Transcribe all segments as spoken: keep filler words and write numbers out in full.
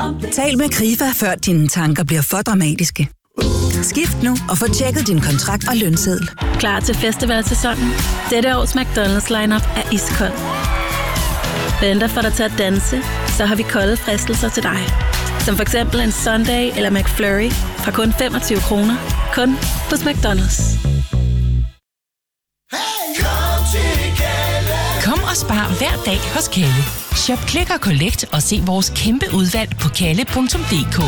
om det. Tal med Krifa, før dine tanker bliver for dramatiske. Skift nu og få tjekket din kontrakt og lønseddel. Klar til festivalsæsonen? Dette års McDonald's lineup er iskold. Venter for dig til at danse, så har vi kolde fristelser til dig. Som for eksempel en Sunday eller McFlurry fra kun femogtyve kroner. Kun hos McDonald's. Kom og spar hver dag hos Kalle. Shop Click og Collect og se vores kæmpe udvalg på kalle punktum d k.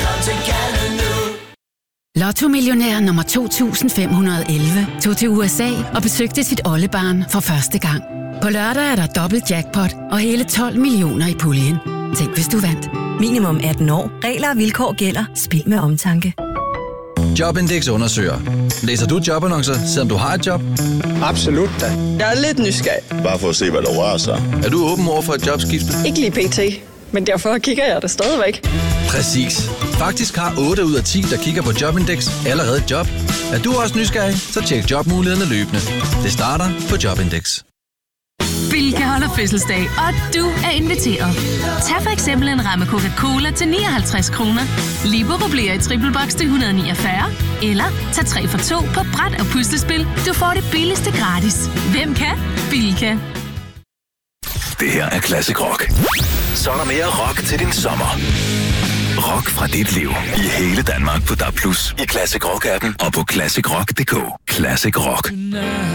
Lotto-millionær nummer to tusind fem hundrede og elleve tog til U S A og besøgte sit oldebarn for første gang. På lørdag er der dobbelt jackpot og hele tolv millioner i puljen. Tænk, hvis du vandt. Minimum atten år. Regler og vilkår gælder. Spil med omtanke. Jobindex undersøger. Læser du jobannoncer, selvom du har et job? Absolut da. Jeg er lidt nysgerrig. Bare for at se, hvad der rører sig. Er du åben over for et jobskifte? Ikke lige pt, men derfor kigger jeg der stadigvæk. Præcis. Faktisk har otte ud af ti, der kigger på Jobindex, allerede et job. Er du også nysgerrig, så tjek jobmulighederne løbende. Det starter på Jobindex. Bilka holder fødselsdag, og du er inviteret. Tag for eksempel en ramme Coca-Cola til nioghalvtreds kroner. Libero bliver i triple box til et hundrede og niogfyrre. Eller tag tre for to på bræt og puslespil. Du får det billigste gratis. Hvem kan? Bilka. Det her er Classic Rock. Så er der mere rock til din sommer. Rock fra dit liv i hele Danmark på D A B plus, i Classic Rock-appen og på classic rock punktum d k. Classic Rock.